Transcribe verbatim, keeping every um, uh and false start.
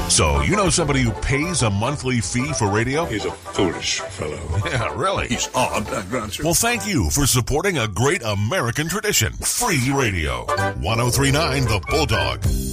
So, you know somebody who pays a monthly fee for radio? He's a foolish fellow. Yeah, really? He's odd, that Groucho. Well, thank you for supporting a great American tradition. Free radio. ten thirty-nine The Bulldog.